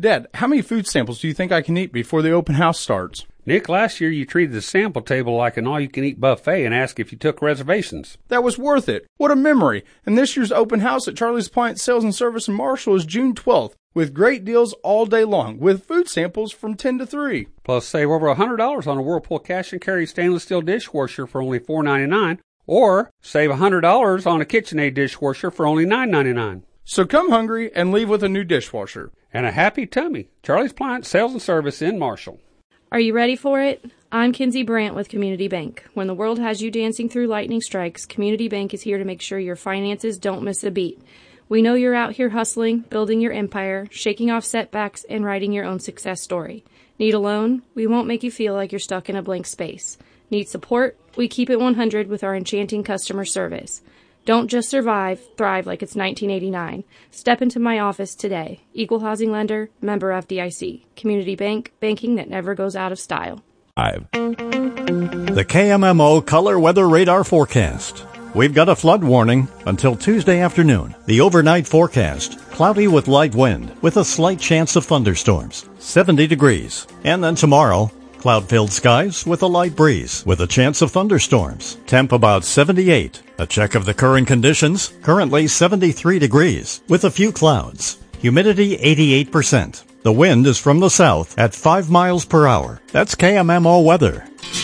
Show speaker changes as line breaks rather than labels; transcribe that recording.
Dad, how many food samples do you think I can eat before the open house starts?
Nick, last year you treated the sample table like an all-you-can-eat buffet and asked if you took reservations.
That was worth it. What a memory. And this year's open house at Charlie's Appliance Sales and Service in Marshall is June 12th, with great deals all day long, with food samples from 10 to 3.
Plus, save over $100 on a Whirlpool cash and carry stainless steel dishwasher for only $4.99, or save $100 on a KitchenAid dishwasher for only $9.99.
So come hungry and leave with a new dishwasher.
And a happy tummy. Charlie's Appliance Sales and Service in Marshall.
Are you ready for it? I'm Kinsey Brandt with Community Bank. When the world has you dancing through lightning strikes, Community Bank is here to make sure your finances don't miss a beat. We know you're out here hustling, building your empire, shaking off setbacks, and writing your own success story. Need a loan? We won't make you feel like you're stuck in a blank space. Need support? We keep it 100 with our enchanting customer service. Don't just survive, thrive like it's 1989. Step into my office today. Equal housing lender, member FDIC. Community Bank, banking that never goes out of style.
The KMMO Color Weather Radar Forecast. We've got a flood warning until Tuesday afternoon. The overnight forecast, cloudy with light wind with a slight chance of thunderstorms, 70 degrees. And then tomorrow, cloud-filled skies with a light breeze with a chance of thunderstorms. Temp about 78. A check of the current conditions, currently 73 degrees with a few clouds. Humidity 88%. The wind is from the south at 5 miles per hour. That's KMMO weather.